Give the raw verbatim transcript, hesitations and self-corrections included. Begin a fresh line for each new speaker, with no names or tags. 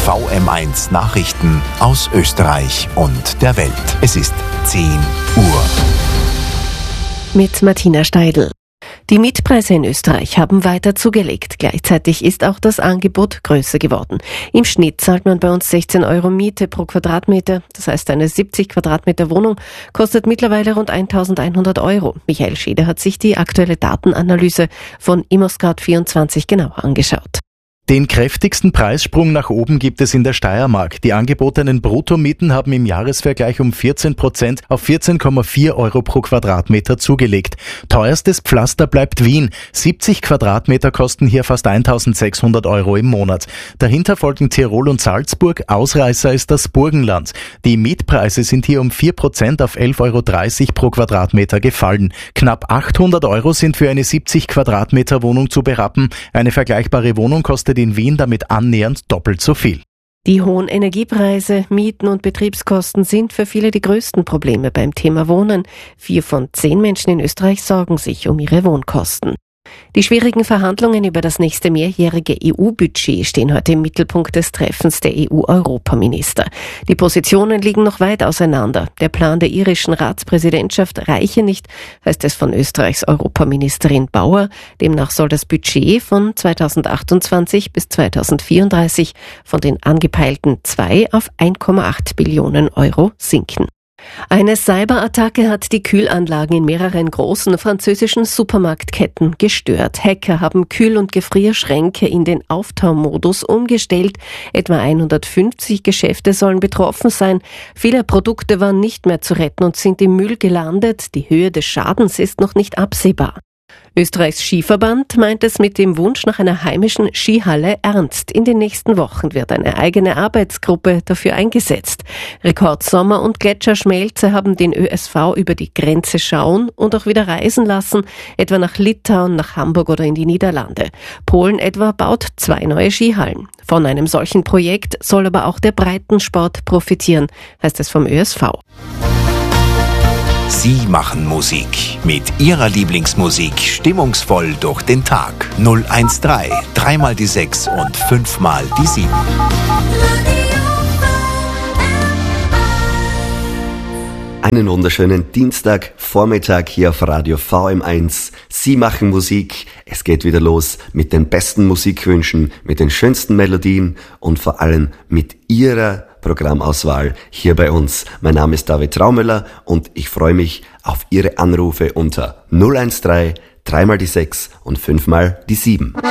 V M eins Nachrichten aus Österreich und der Welt. Es ist zehn Uhr.
Mit Martina Steidl. Die Mietpreise in Österreich haben weiter zugelegt. Gleichzeitig ist auch das Angebot größer geworden. Im Schnitt zahlt man bei uns sechzehn Euro Miete pro Quadratmeter. Das heißt, eine siebzig Quadratmeter Wohnung kostet mittlerweile rund eintausendeinhundert Euro. Michael Schede hat sich die aktuelle Datenanalyse von ImmoScout vierundzwanzig genauer angeschaut.
Den kräftigsten Preissprung nach oben gibt es in der Steiermark. Die angebotenen Bruttomieten haben im Jahresvergleich um vierzehn Prozent auf vierzehn Komma vier Euro pro Quadratmeter zugelegt. Teuerstes Pflaster bleibt Wien. siebzig Quadratmeter kosten hier fast eintausendsechshundert Euro im Monat. Dahinter folgen Tirol und Salzburg. Ausreißer ist das Burgenland. Die Mietpreise sind hier um vier Prozent auf elf Euro dreißig pro Quadratmeter gefallen. Knapp achthundert Euro sind für eine siebzig Quadratmeter Wohnung zu berappen. Eine vergleichbare Wohnung kostet in Wien damit annähernd doppelt so viel.
Die hohen Energiepreise, Mieten und Betriebskosten sind für viele die größten Probleme beim Thema Wohnen. Vier von zehn Menschen in Österreich sorgen sich um ihre Wohnkosten. Die schwierigen Verhandlungen über das nächste mehrjährige E U-Budget stehen heute im Mittelpunkt des Treffens der E U-Europaminister. Die Positionen liegen noch weit auseinander. Der Plan der irischen Ratspräsidentschaft reiche nicht, heißt es von Österreichs Europaministerin Bauer. Demnach soll das Budget von zweitausendachtundzwanzig bis zweitausendvierunddreißig von den angepeilten zwei auf eins Komma acht Billionen Euro sinken. Eine Cyberattacke hat die Kühlanlagen in mehreren großen französischen Supermarktketten gestört. Hacker haben Kühl- und Gefrierschränke in den Auftaumodus umgestellt. Etwa hundertfünfzig Geschäfte sollen betroffen sein. Viele Produkte waren nicht mehr zu retten und sind im Müll gelandet. Die Höhe des Schadens ist noch nicht absehbar. Österreichs Skiverband meint es mit dem Wunsch nach einer heimischen Skihalle ernst. In den nächsten Wochen wird eine eigene Arbeitsgruppe dafür eingesetzt. Rekordsommer und Gletscherschmelze haben den Ö S V über die Grenze schauen und auch wieder reisen lassen, etwa nach Litauen, nach Hamburg oder in die Niederlande. Polen etwa baut zwei neue Skihallen. Von einem solchen Projekt soll aber auch der Breitensport profitieren, heißt es vom Ö S V.
Sie machen Musik. Mit Ihrer Lieblingsmusik stimmungsvoll durch den Tag. null eins drei, dreimal die sechs und fünfmal die sieben.
Einen wunderschönen Dienstagvormittag hier auf Radio V M eins. Sie machen Musik. Es geht wieder los mit den besten Musikwünschen, mit den schönsten Melodien und vor allem mit Ihrer Programmauswahl hier bei uns. Mein Name ist David Traumöller und ich freue mich auf Ihre Anrufe unter null eins drei, dreimal die sechs und fünfmal die sieben.